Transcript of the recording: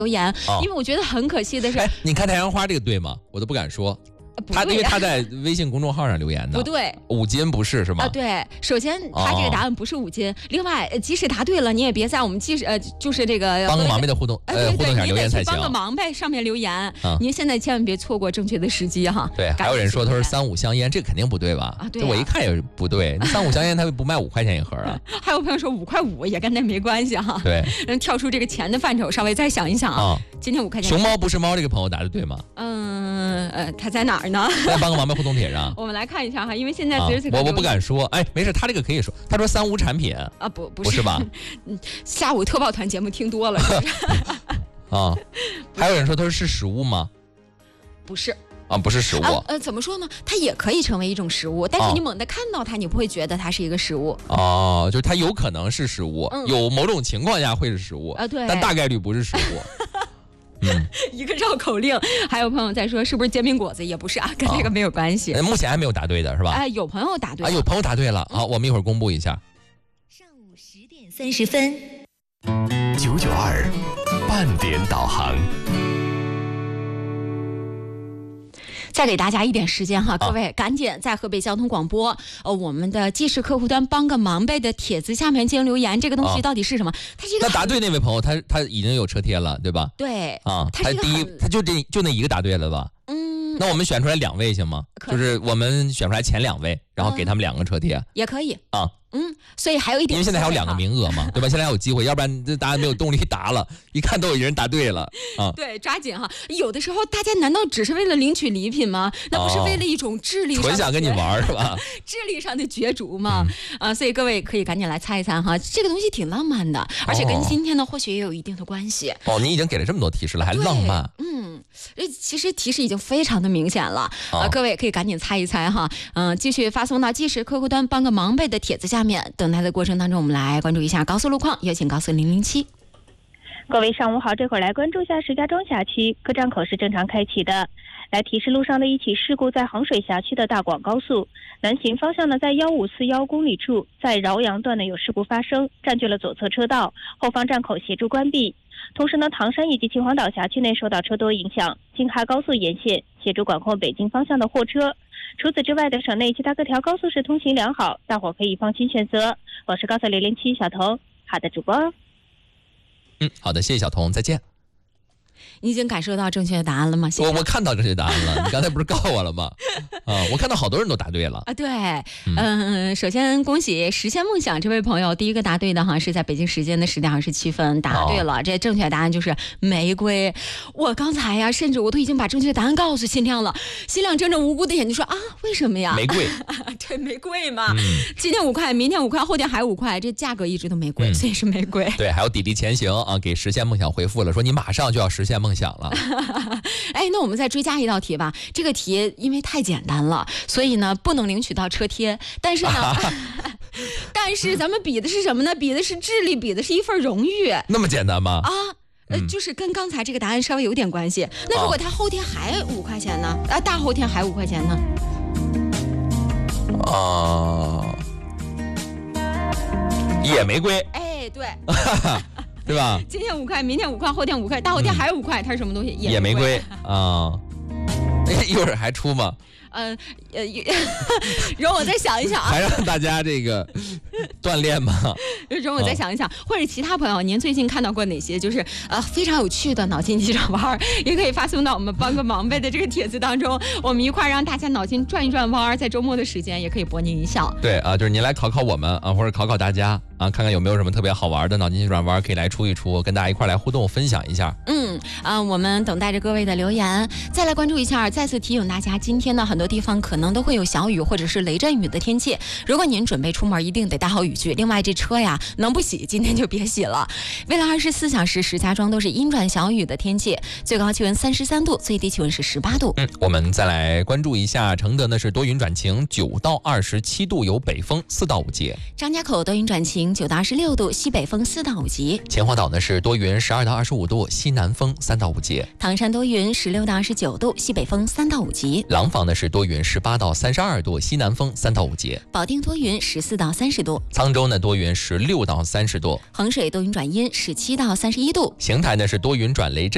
留言，因为我觉得很可惜的是， 你看太阳花这个对吗？我都不敢说。因为他在微信公众号上留言的， 不对 ，5斤不是吗？ 对，首先他这个答案不是5斤，另外即使答对了，你也别在我们就是这个帮个忙呗的互动下留言才行。 帮个忙呗上面留言，您现在千万别错过正确的时机哈。 对，还有人说他是3、5香烟，这肯定不对吧？ 对， 我一看也不对，那3、5香烟他不卖5块钱一盒啊？ 还有朋友说5块5也跟那没关系哈。 对， 跳出这个钱的范畴，稍微再想一想啊。今天5块钱。 熊猫不是猫这个朋友答的对吗？ 他在哪儿呢？ 在帮个忙呗互动帖上。 我们来看一下哈，因为现在我不敢说，没事，他这个可以说。他说3、5产品啊，不是吧？ 下午特报团节目听多了。 还有人说他是食物吗？ 不是啊，不是食物。 怎么说呢？它也可以成为一种食物，但是你猛地看到它，你不会觉得它是一个食物。 就是它有可能是食物，有某种情况下会是食物对， 但大概率不是食物。 一个绕口令。还有朋友在说是不是煎饼果子？也不是啊，跟这个没有关系。 目前还没有答对的是吧？ 有朋友答对了。 有朋友答对了。好，我们一会儿公布一下。 上午10点30分 ，992半点导航。 再给大家一点时间哈，各位赶紧在河北交通广播我们的即时客户端帮个忙呗的帖子下面进行留言。这个东西到底是什么？它是一个答对那位朋友，他已经有车贴了，对吧？ 对他第一，他就那一个答对了吧？那我们选出来2位行吗？就是我们选出来前2位，然后给他们2个车贴也可以所以还有一点， 因为现在还有2个名额嘛，对吧？现在还有机会，要不然大家没有动力答了。一看都有人答对了对，抓紧哈！有的时候大家难道只是为了领取礼品吗？那不是为了一种智力上纯想跟你玩是吧？ 智力上的角逐吗？所以各位可以赶紧来猜一猜哈，这个东西挺浪漫的，而且跟今天呢或许也有一定的关系。 你已经给了这么多提示了，还浪漫？ 其实提示已经非常的明显了各位可以赶紧猜一猜哈。继续发送到即时客户端帮个忙呗的帖子下面。等待的过程当中，我们来关注一下高速路况，有请高速007。 各位上午好，这会儿来关注一下石家庄辖区各站口是正常开启的。来提示路上的一起事故，在衡水辖区的大广高速南行方向呢，在1541公里处，在饶阳段呢有事故发生，占据了左侧车道，后方站口协助关闭。同时呢，唐山以及秦皇岛辖区内受到车多影响，京哈高速沿线协助管控北京方向的货车。除此之外的省内其他各条高速是通行良好，大伙可以放心选择。我是高速007小童，好的主播。 好的，谢谢小童，再见。 你已经感受到正确的答案了吗？ 我看到正确答案了，你刚才不是告我了吗？我看到好多人都答对了对，首先恭喜实现梦想这位朋友，第一个答对的是在北京时间的10点27分答对了，这正确答案就是玫瑰。我刚才呀，甚至我都已经把正确答案告诉新亮了，新亮睁着无辜的眼睛说为什么呀？ 玫瑰对，玫瑰嘛，今天5块，明天5块，后天还5块，这价格一直都没贵，所以是玫瑰。 对，还有砥砺前行给实现梦想回复了，说你马上就要实现梦想了。 那我们再追加一道题吧。这个题因为太简单了，所以呢不能领取到车贴，但是呢但是咱们比的是什么呢？比的是智力，比的是一份荣誉。 那么简单吗？ 就是跟刚才这个答案稍微有点关系。那如果他后天还5块钱呢？大后天还5块钱呢？ 野玫瑰。 对对吧？ 今天5块，明天5块，后天5块，大后天还有5块，它是什么东西？ 野玫瑰一会儿还出吗？ 容我再想一想还让大家这个锻炼吗？ 容我再想一想，或者其他朋友，您最近看到过哪些就是非常有趣的脑筋急转弯，也可以发送到我们帮个忙呗的这个帖子当中，我们一块让大家脑筋转一转弯，在周末的时间也可以博您一笑。 对就是您来考考我们或者考考大家看看有没有什么特别好玩的脑筋急转弯，可以来出一出，跟大家一块来互动分享一下。 我们等待着各位的留言，再来关注一下。再次提醒大家，今天呢很多地方可能都会有小雨或者是雷阵雨的天气，如果您准备出门，一定得带好雨具。另外这车呀能不洗今天就别洗了。未来24小时石家庄都是阴转小雨的天气，最高气温33度，最低气温是18度。 我们再来关注一下承德呢是多云转晴，9到27度，有北风4到5级。 张家口多云转晴，9到26度，西北风4到5级。 秦皇岛呢是多云12到25度，西南风3到5级。 唐山多云16到29度，西北风3到5级。 廊坊呢是多云18到32度，西南风3到5级。 保定多云14到30度。 沧州呢多云16到30度。 衡水多云转阴17到31度。 邢台呢是多云转雷阵。